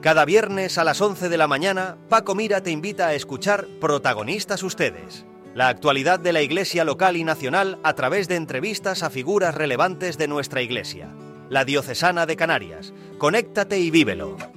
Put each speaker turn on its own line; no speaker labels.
Cada viernes a las 11 de la mañana, Paco Mira te invita a escuchar Protagonistas Ustedes, la actualidad de la Iglesia local y nacional a través de entrevistas a figuras relevantes de nuestra Iglesia. La Diocesana de Canarias. Conéctate y vívelo.